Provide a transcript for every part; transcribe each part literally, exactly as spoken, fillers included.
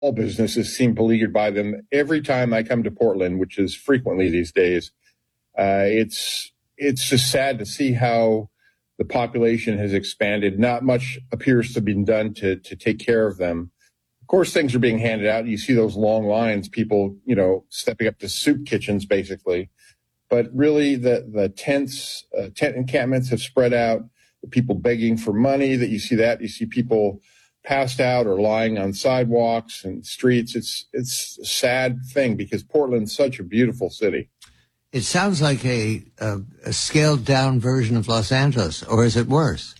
all businesses seem beleaguered by them. Every time I come to Portland, which is frequently these days, uh, it's it's just sad to see how the population has expanded. Not much appears to be done to to take care of them. Of course, things are being handed out. You see those long lines, people, you know, stepping up to soup kitchens, basically. But really, the the tents, uh, tent encampments have spread out. The people begging for money. That you see that you see people passed out or lying on sidewalks and streets. It's it's a sad thing because Portland's such a beautiful city. It sounds like a, a, a scaled down version of Los Angeles, or is it worse?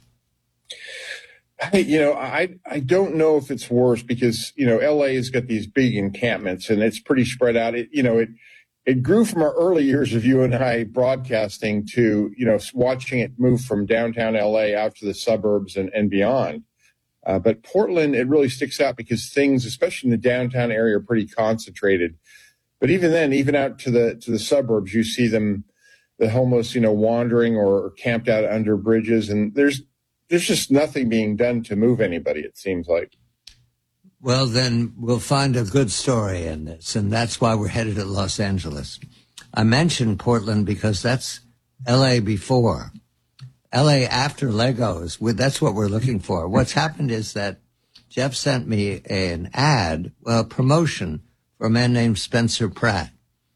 I, you know, I I don't know if it's worse because, you know, L A has got these big encampments and it's pretty spread out. It, you know, it it grew from our early years of you and I broadcasting to, you know, watching it move from downtown L A out to the suburbs and, and beyond. Uh, but Portland, it really sticks out because things, especially in the downtown area, are pretty concentrated. But even then, even out to the to the suburbs, you see them, the homeless, you know, wandering or camped out under bridges, and there's there's just nothing being done to move anybody, it seems like. Well, then we'll find a good story in this, and that's why we're headed to Los Angeles. I mentioned Portland because that's L A before. L A after Legos, that's what we're looking for. What's happened is that Jeff sent me an ad, a promotion for a man named Spencer Pratt.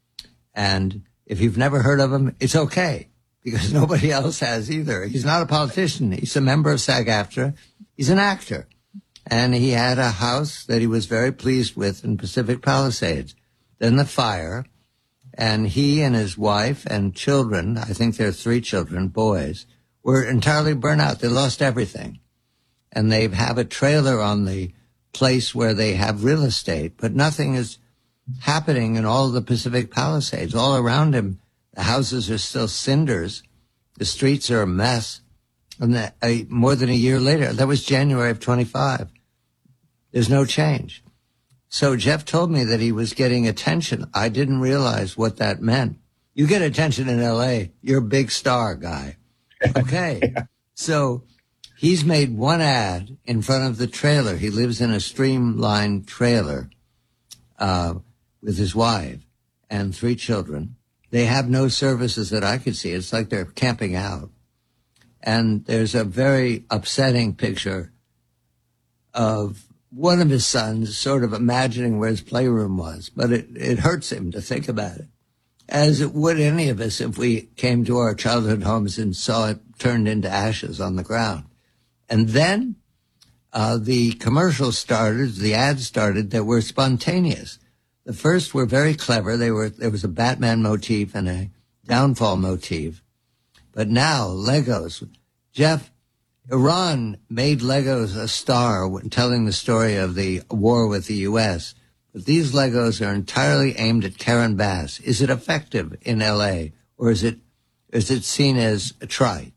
And if you've never heard of him, it's okay, because nobody else has either. He's not a politician. He's a member of SAG-AFTRA. He's an actor. And he had a house that he was very pleased with in Pacific Palisades. Then the fire, and he and his wife and children, I think there are three children, boys, were entirely burnt out. They lost everything. And they have a trailer on the place where they have real estate, but nothing is happening in all the Pacific Palisades. All around him, the houses are still cinders. The streets are a mess. And that, uh, more than a year later, that was January of twenty-five. There's no change. So Jeff told me that he was getting attention. I didn't realize what that meant. You get attention in L A, you're a big star guy. Okay. Yeah. So he's made one ad in front of the trailer. He lives in a streamlined trailer uh, with his wife and three children. They have no services that I could see. It's like they're camping out. And there's a very upsetting picture of one of his sons sort of imagining where his playroom was. But it, it hurts him to think about it, as it would any of us if we came to our childhood homes and saw it turned into ashes on the ground. And then uh, the commercials started, the ads started that were spontaneous. The first were very clever. They were there was a Batman motif and a downfall motif. But now, Legos. Jeff, Iran made Legos a star when telling the story of the war with the U S, but these Legos are entirely aimed at Karen Bass. Is it effective in L A, or is it is it seen as a trite?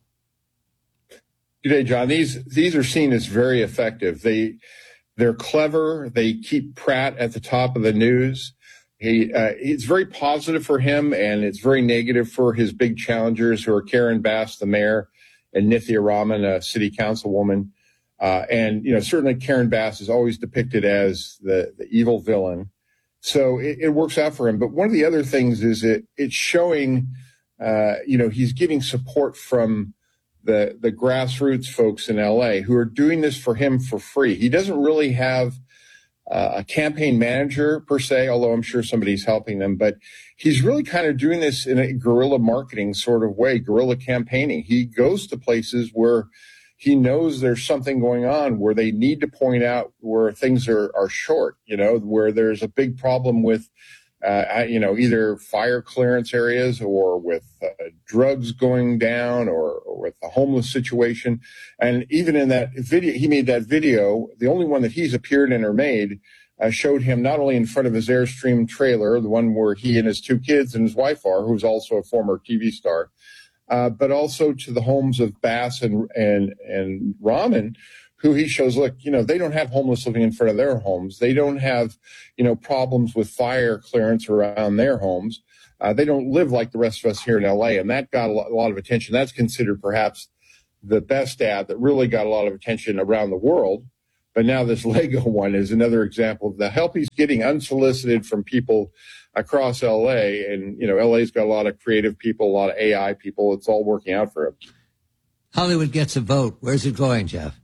Good day, John. These these are seen as very effective. They they're clever. They keep Pratt at the top of the news. He uh, it's very positive for him, and it's very negative for his big challengers, who are Karen Bass, the mayor, and Nithya Raman, a city councilwoman. Uh, and, you know, certainly Karen Bass is always depicted as the, the evil villain. So it, it works out for him. But one of the other things is it, it's showing, uh, you know, he's getting support from the, the grassroots folks in L A who are doing this for him for free. He doesn't really have uh, a campaign manager per se, although I'm sure somebody's helping them. But he's really kind of doing this in a guerrilla marketing sort of way, guerrilla campaigning. He goes to places where he knows there's something going on, where they need to point out where things are, are short, you know, where there's a big problem with, uh, you know, either fire clearance areas or with uh, drugs going down or, or with the homeless situation. And even in that video, he made that video, the only one that he's appeared in or made, uh, showed him not only in front of his Airstream trailer, the one where he and his two kids and his wife are, who's also a former T V star, Uh, but also to the homes of Bass and, and, and Raman, who he shows, look, you know, they don't have homeless living in front of their homes. They don't have, you know, problems with fire clearance around their homes. Uh, they don't live like the rest of us here in L A. And that got a lot, a lot of attention. That's considered perhaps the best ad that really got a lot of attention around the world. But now this Lego one is another example of the help he's getting unsolicited from people across L A. And, you know, L A's got a lot of creative people, a lot of A I people. It's all working out for him. Hollywood gets a vote. Where's it going, Jeff?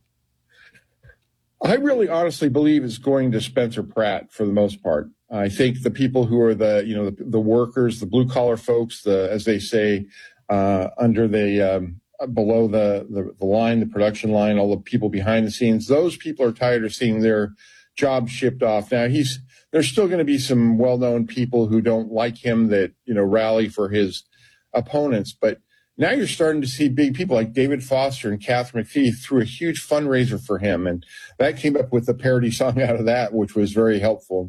I really honestly believe it's going to Spencer Pratt for the most part. I think the people who are the, you know, the, the workers, the blue collar folks, the, as they say, uh, under the, um, below the, the, the line, the production line, all the people behind the scenes, those people are tired of seeing their jobs shipped off. Now he's, there's still going to be some well-known people who don't like him that, you know, rally for his opponents. But now you're starting to see big people like David Foster and Catherine McPhee threw a huge fundraiser for him. And that came up with a parody song out of that, which was very helpful.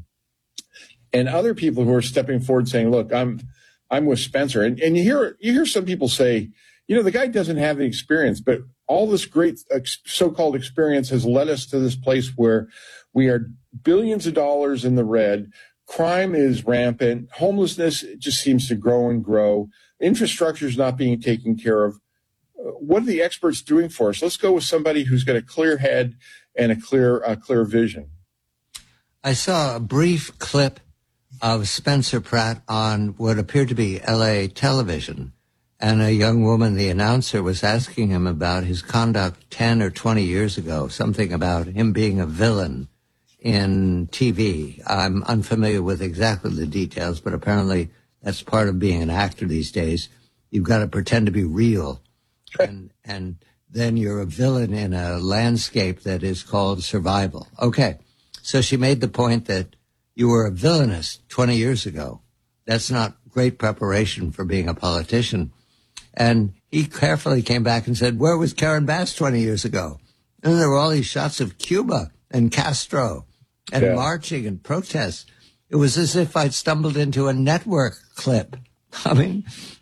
And other people who are stepping forward saying, look, I'm, I'm with Spencer. And, and you hear, you hear some people say, you know, the guy doesn't have the experience, but all this great so-called experience has led us to this place where we are billions of dollars in the red. Crime is rampant. Homelessness just seems to grow and grow. Infrastructure is not being taken care of. What are the experts doing for us? Let's go with somebody who's got a clear head and a clear, a clear vision. I saw a brief clip of Spencer Pratt on what appeared to be L A television. And a young woman, the announcer, was asking him about his conduct ten or twenty years ago, something about him being a villain in T V. I'm unfamiliar with exactly the details, but apparently that's part of being an actor these days. You've got to pretend to be real. And, and then you're a villain in a landscape that is called survival. Okay. So she made the point that you were a villainous twenty years ago. That's not great preparation for being a politician. And he carefully came back and said, where was Karen Bass twenty years ago? And there were all these shots of Cuba and Castro and yeah. marching and protests. It was as if I'd stumbled into a network clip. I mean,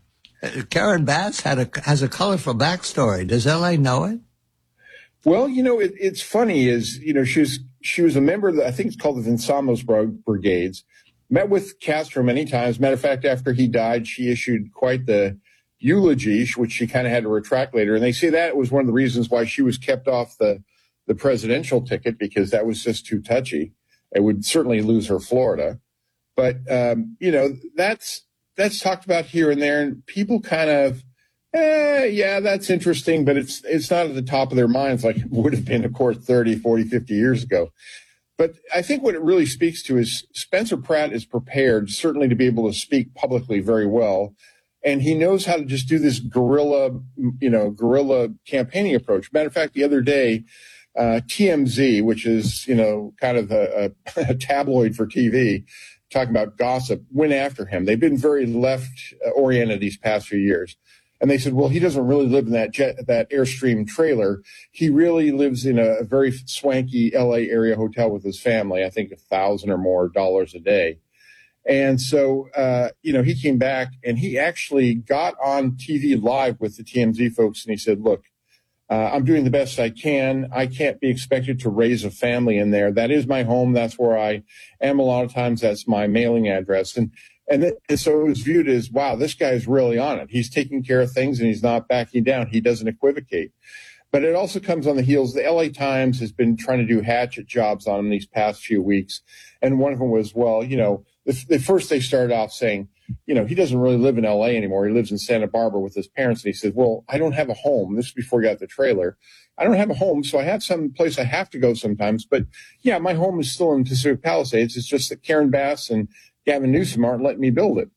Karen Bass had a, has a colorful backstory. Does L A know it? Well, you know, it, it's funny is, you know, she was, she was a member of the, I think it's called the Vinsamos Brigades, met with Castro many times. Matter of fact, after he died, she issued quite the eulogy, which she kind of had to retract later. And they say that was one of the reasons why she was kept off the, the presidential ticket, because that was just too touchy. It would certainly lose her Florida. But, um, you know, that's, that's talked about here and there, and people kind of, eh, yeah, that's interesting, but it's, it's not at the top of their minds like it would have been, of course, thirty, forty, fifty years ago. But I think what it really speaks to is Spencer Pratt is prepared, certainly, to be able to speak publicly very well. And he knows how to just do this guerrilla, you know, guerrilla campaigning approach. Matter of fact, the other day, uh, T M Z, which is, you know, kind of a, a, a tabloid for T V, talking about gossip, went after him. They've been very left oriented these past few years. And they said, well, he doesn't really live in that jet, that Airstream trailer. He really lives in a very swanky L A area hotel with his family. I think a thousand or more dollars a day. And so, uh, you know, he came back and he actually got on T V live with the T M Z folks. And he said, look, uh, I'm doing the best I can. I can't be expected to raise a family in there. That is my home. That's where I am. A lot of times that's my mailing address. And, and, th- and so it was viewed as, wow, this guy's really on it. He's taking care of things and he's not backing down. He doesn't equivocate. But it also comes on the heels. The L A Times has been trying to do hatchet jobs on him these past few weeks. And one of them was, well, you know, the, the first they started off saying, you know, he doesn't really live in L A anymore. He lives in Santa Barbara with his parents. And he said, well, I don't have a home. This is before he got the trailer. I don't have a home, so I have some place I have to go sometimes. But, yeah, my home is still in Pacific Palisades. It's just that Karen Bass and Gavin Newsom aren't letting me build it.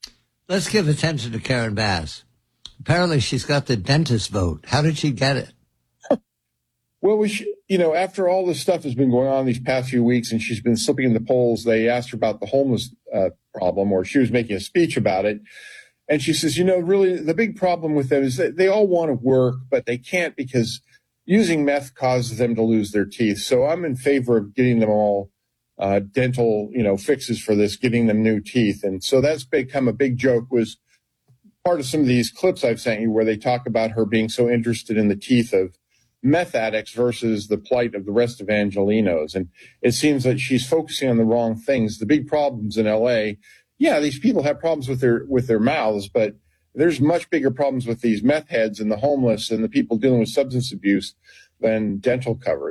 Let's give attention to Karen Bass. Apparently she's got the dentist vote. How did she get it? Well, we should, you know, after all this stuff has been going on these past few weeks and she's been slipping in the polls, they asked her about the homeless uh, problem, or she was making a speech about it. And she says, you know, really the big problem with them is that they all want to work, but they can't because using meth causes them to lose their teeth. So I'm in favor of getting them all uh, dental, you know, fixes for this, getting them new teeth. And so that's become a big joke, was part of some of these clips I've sent you where they talk about her being so interested in the teeth of meth addicts versus the plight of the rest of Angelenos. And it seems that she's focusing on the wrong things. The big problems in L A, yeah, these people have problems with their with their mouths, but there's much bigger problems with these meth heads and the homeless and the people dealing with substance abuse than dental coverage.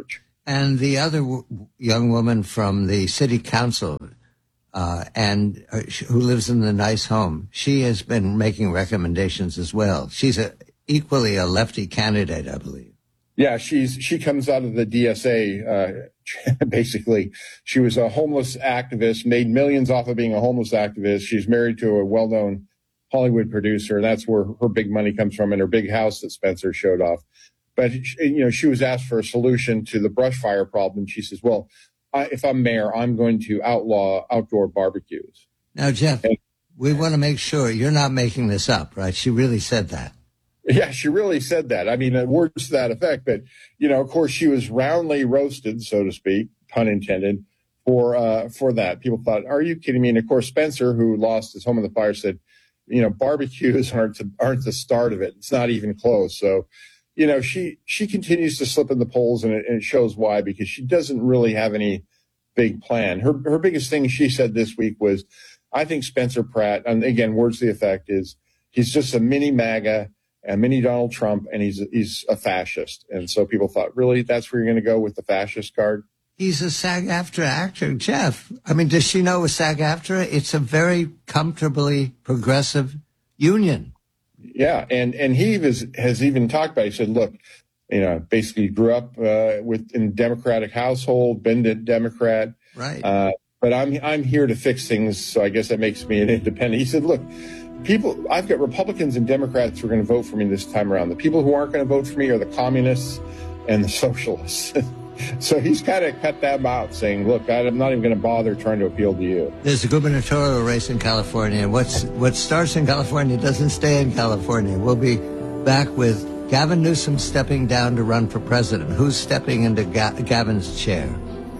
And the other w- young woman from the city council, uh, and uh, who lives in the nice home, she has been making recommendations as well. She's a, equally a lefty candidate, I believe. Yeah, she's she comes out of the D S A. Uh, basically, she was a homeless activist, made millions off of being a homeless activist. She's married to a well-known Hollywood producer. That's where her big money comes from, and her big house that Spencer showed off. But, you know, she was asked for a solution to the brush fire problem. She says, well, I, if I'm mayor, I'm going to outlaw outdoor barbecues. Now, Jeff, and, we want to make sure you're not making this up, right? She really said that. Yeah, she really said that. I mean, words to that effect. But, you know, of course, she was roundly roasted, so to speak, pun intended, for uh, for that. People thought, are you kidding me? And, of course, Spencer, who lost his home in the fire, said, you know, barbecues aren't, to, aren't the start of it. It's not even close. So, you know, she, she continues to slip in the polls, and it, and it shows why, because she doesn't really have any big plan. Her her biggest thing she said this week was, I think Spencer Pratt, and again, words to the effect is, he's just a mini MAGA, a mini Donald Trump, and he's he's a fascist. And so people thought, really, that's where you're going to go with the fascist card? He's a SAG-AFTRA actor, Jeff. I mean, does she know a SAG-AFTRA? It's a very comfortably progressive union. Yeah, and and he was, has even talked about it. He said, look, you know, basically grew up uh, with in a Democratic household, been a Democrat. Right. Uh, but I'm I'm here to fix things, so I guess that makes me an independent. He said, look, people, I've got Republicans and Democrats who are going to vote for me this time around. The people who aren't going to vote for me are the communists and the socialists. So he's kind of cut them out, saying, look, I'm not even going to bother trying to appeal to you. There's a gubernatorial race in California. What's what starts in California doesn't stay in California. We'll be back with Gavin Newsom stepping down to run for president. Who's stepping into Ga- Gavin's chair?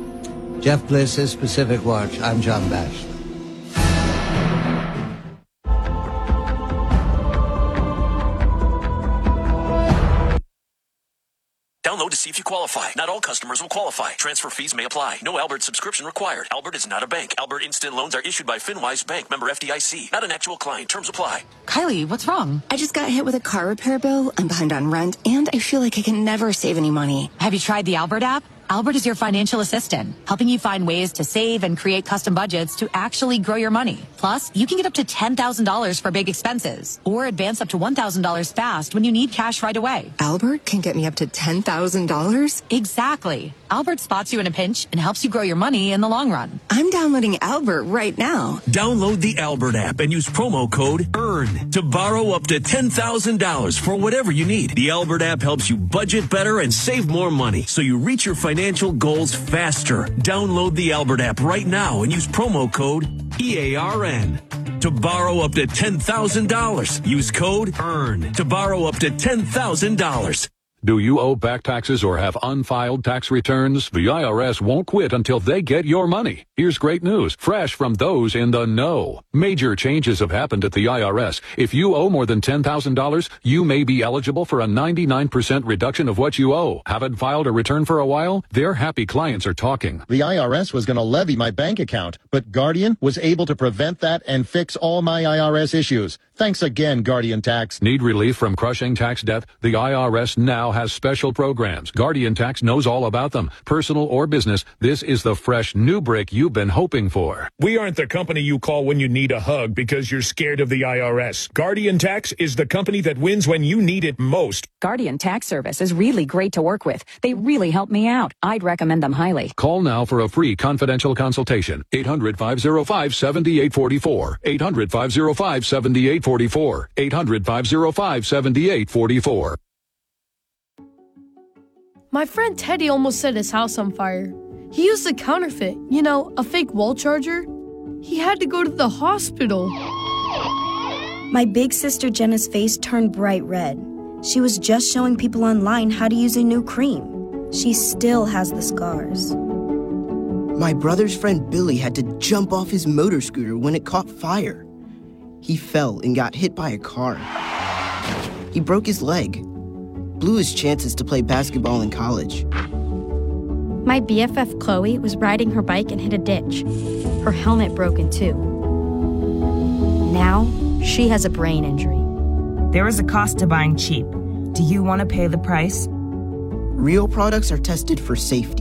Jeff Bliss is Pacific Watch. I'm John Batchelor. Download to see if you qualify. Not all customers will qualify. Transfer fees may apply. No Albert subscription required. Albert is not a bank. Albert Instant Loans are issued by FinWise Bank, member F D I C. Not an actual client. Terms apply. Kylie, what's wrong? I just got hit with a car repair bill. I'm behind on rent, and I feel like I can never save any money. Have you tried the Albert app? Albert is your financial assistant, helping you find ways to save and create custom budgets to actually grow your money. Plus, you can get up to ten thousand dollars for big expenses or advance up to one thousand dollars fast when you need cash right away. Albert can get me up to ten thousand dollars? Exactly. Albert spots you in a pinch and helps you grow your money in the long run. I'm downloading Albert right now. Download the Albert app and use promo code EARN to borrow up to ten thousand dollars for whatever you need. The Albert app helps you budget better and save more money so you reach your financial goals faster. Download the Albert app right now and use promo code E A R N to borrow up to ten thousand dollars. Use code EARN to borrow up to ten thousand dollars. Do you owe back taxes or have unfiled tax returns? The I R S won't quit until they get your money. Here's great news, fresh from those in the know. Major changes have happened at the I R S. If you owe more than ten thousand dollars, you may be eligible for a ninety-nine percent reduction of what you owe. Haven't filed a return for a while? Their happy clients are talking. The I R S was going to levy my bank account, but Guardian was able to prevent that and fix all my I R S issues. Thanks again, Guardian Tax. Need relief from crushing tax debt? The I R S now has special programs. Guardian Tax knows all about them. Personal or business, this is the fresh new brick you've been hoping for. We aren't the company you call when you need a hug because you're scared of the I R S. Guardian Tax is the company that wins when you need it most. Guardian Tax Service is really great to work with. They really help me out. I'd recommend them highly. Call now for a free confidential consultation. eight hundred, five oh five, seven eight four four. eight hundred, five oh five, seven eight four four. eight hundred, five oh five, seven eight four four. My friend Teddy almost set his house on fire. He used a counterfeit, you know, a fake wall charger. He had to go to the hospital. My big sister Jenna's face turned bright red. She was just showing people online how to use a new cream. She still has the scars. My brother's friend Billy had to jump off his motor scooter when it caught fire. He fell and got hit by a car. He broke his leg, blew his chances to play basketball in college. My B F F Chloe was riding her bike and hit a ditch. Her helmet broke in two. Now, she has a brain injury. There is a cost to buying cheap. Do you want to pay the price? Real products are tested for safety.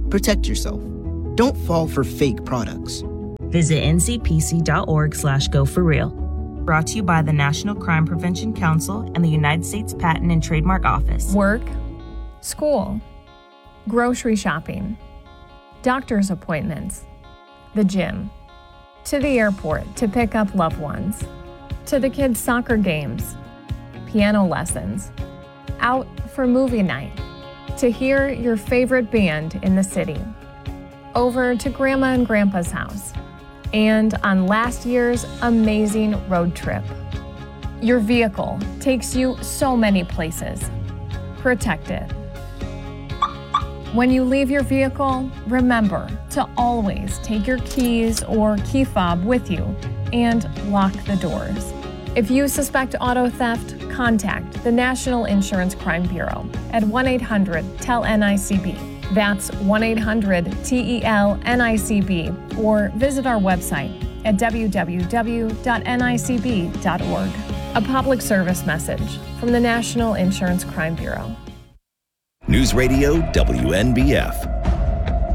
Protect yourself. Don't fall for fake products. Visit N C P C dot org slash go for real. Brought to you by the National Crime Prevention Council and the United States Patent and Trademark Office. Work, school, grocery shopping, doctor's appointments, the gym, to the airport to pick up loved ones, to the kids' soccer games, piano lessons, out for movie night, to hear your favorite band in the city, over to Grandma and Grandpa's house, and on last year's amazing road trip. Your vehicle takes you so many places. Protect it. When you leave your vehicle, remember to always take your keys or key fob with you and lock the doors. If you suspect auto theft, contact the National Insurance Crime Bureau at one eight hundred T E L N I C B. That's one eight hundred T E L N I C B, or visit our website at w w w dot n i c b dot org. A public service message from the National Insurance Crime Bureau. News Radio W N B F.